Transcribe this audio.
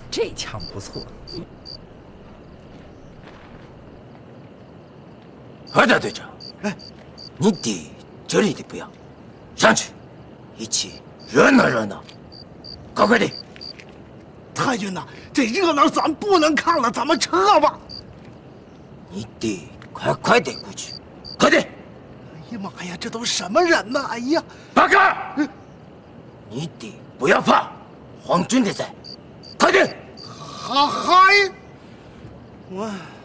这枪不错。 何大队长，哎，你弟这里的不要，上去，一起热闹热闹，快快的！ 太君呐，这热闹咱不能看了，咱们撤吧。 你弟快快的过去，快点！ 哎呀妈呀，这都什么人呐！哎呀， 八哥，你弟不要怕，皇军的在，快点！ 嗨，我。